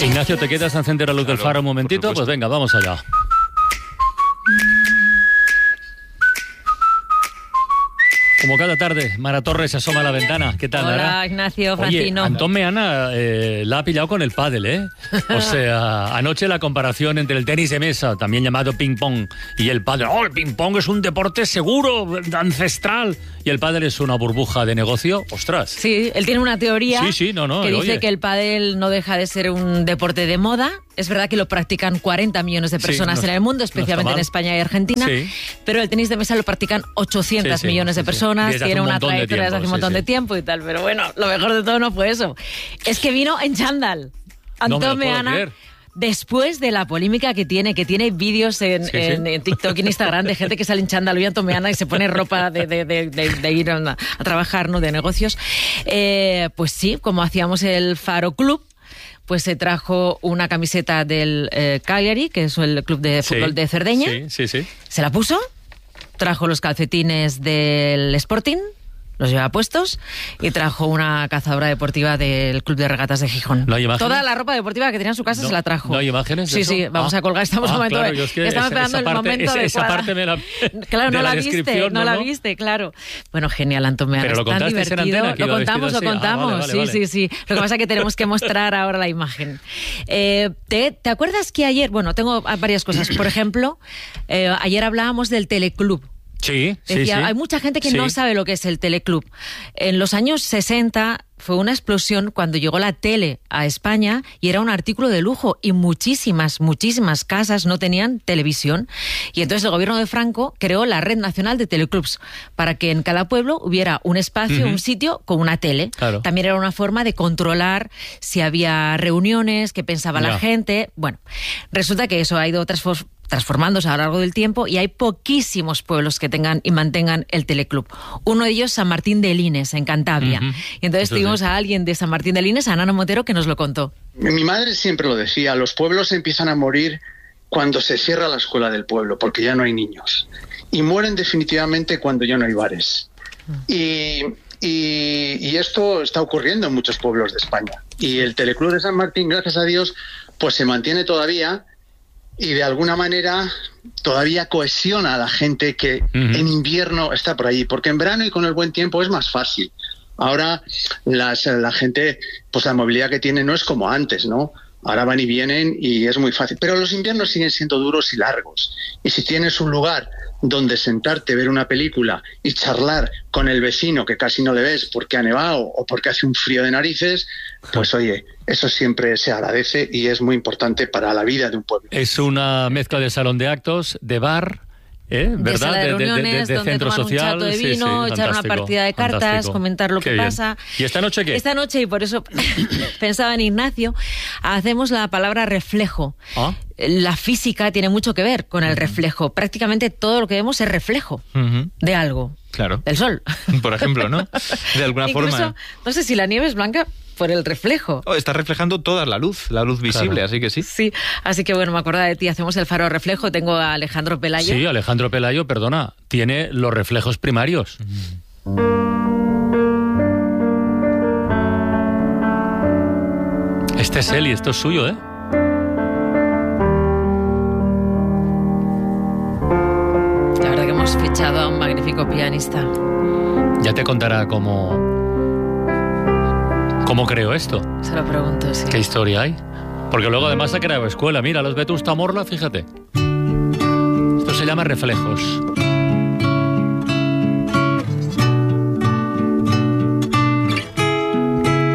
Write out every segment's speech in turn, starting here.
Ignacio, ¿te quedas a encender la luz del faro un momentito? Pues venga, vamos allá. Como cada tarde, Mara Torres se asoma a la ventana. ¿Qué tal, Mara? Hola, Ignacio, Francino. Oye, Antón Meana la ha pillado con el pádel, ¿eh? O sea, anoche la comparación entre el tenis de mesa, también llamado ping-pong, y el pádel. ¡Oh, el ping-pong es un deporte seguro, ancestral! Y el pádel es una burbuja de negocio. ¡Ostras! Sí, él tiene una teoría que dice oye, que el pádel no deja de ser un deporte de moda. Es verdad que lo practican 40 millones de personas en el mundo, especialmente en España y Argentina, pero el tenis de mesa lo practican 800 millones de personas, tiene una trayectoria desde hace un montón de tiempo y tal, pero bueno, lo mejor de todo no fue eso. Es que vino en chándal. Antón Meana, después de la polémica que tiene vídeos en TikTok y en Instagram de gente que sale en chándal y Antón Meana y se pone ropa de ir a trabajar, ¿no?, de negocios. Pues sí, como hacíamos el Faro Club, pues se trajo una camiseta del Cagliari, que es el club de fútbol de Cerdeña. Se la puso, trajo los calcetines del Sporting, los lleva puestos, y trajo una cazadora deportiva del Club de Regatas de Gijón. ¿No hay imágenes? Toda la ropa deportiva que tenía en su casa se la trajo. ¿No hay imágenes de eso? Sí, vamos a colgar, estamos estamos esperando el momento adecuado. Esa parte me la... Claro, no la viste, la viste, claro. Bueno, genial, Antón Meana. Pero lo contaste en antena, lo contamos. Sí. Lo que pasa es que tenemos que mostrar ahora la imagen. ¿Te acuerdas que ayer... Bueno, tengo varias cosas. Por ejemplo, ayer hablábamos del Teleclub. Sí. Hay mucha gente que no sabe lo que es el Teleclub. En los años 60 fue una explosión cuando llegó la tele a España y era un artículo de lujo y muchísimas casas no tenían televisión. Y entonces el gobierno de Franco creó la Red Nacional de Teleclubs para que en cada pueblo hubiera un espacio, un sitio con una tele. Claro. También era una forma de controlar si había reuniones, qué pensaba la gente. Bueno, resulta que eso ha ido transformándose a lo largo del tiempo y hay poquísimos pueblos que tengan y mantengan el Teleclub. Uno de ellos, San Martín de Lines, en Cantabria. Y entonces tuvimos a alguien de San Martín de Lines, a Nano Montero, que nos lo contó. Mi madre siempre lo decía, los pueblos empiezan a morir cuando se cierra la escuela del pueblo, porque ya no hay niños. Y mueren definitivamente cuando ya no hay bares. Y esto está ocurriendo en muchos pueblos de España. Y el Teleclub de San Martín, gracias a Dios, pues se mantiene todavía y de alguna manera todavía cohesiona a la gente que en invierno está por allí, porque en verano y con el buen tiempo es más fácil. Ahora la gente, pues la movilidad que tiene no es como antes, ¿no? Ahora van y vienen y es muy fácil. Pero los inviernos siguen siendo duros y largos. Y si tienes un lugar donde sentarte, ver una película y charlar con el vecino que casi no le ves porque ha nevado o porque hace un frío de narices, pues oye, eso siempre se agradece y es muy importante para la vida de un pueblo. Es una mezcla de salón de actos, de bar... ¿verdad? De reuniones, de donde centro toman social, un chato de vino, echar una partida de cartas, comentar lo que pasa. ¿Y esta noche qué? Esta noche, y por eso pensaba en Ignacio, hacemos la palabra reflejo. La física tiene mucho que ver con el reflejo. Prácticamente todo lo que vemos es reflejo de algo. Claro. Del sol. Por ejemplo, ¿no? De alguna forma. No sé si la nieve es blanca por el reflejo. Está reflejando toda la luz visible, claro. Así que sí. Sí, así que bueno, me acordaba de ti, hacemos el faro reflejo, tengo a Alejandro Pelayo. Sí, Alejandro Pelayo, perdona, tiene los reflejos primarios. Este es él y esto es suyo, ¿eh? La verdad que hemos fichado a un magnífico pianista. Ya te contará cómo creo esto. Se lo pregunto, sí. ¿Qué historia hay? Porque luego además ha creado escuela. Mira, los Vetusta Morla, fíjate. Esto se llama reflejos.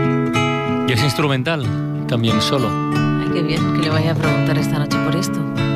Y es instrumental, también solo. Ay, qué bien, que le vaya a preguntar esta noche por esto.